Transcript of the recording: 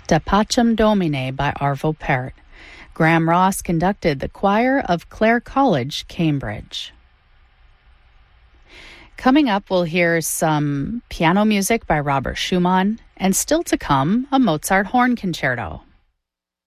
De Pacem Domine by Arvo Pärt. Graham Ross conducted the choir of Clare College, Cambridge. Coming up, we'll hear some piano music by Robert Schumann, and still to come, a Mozart horn concerto.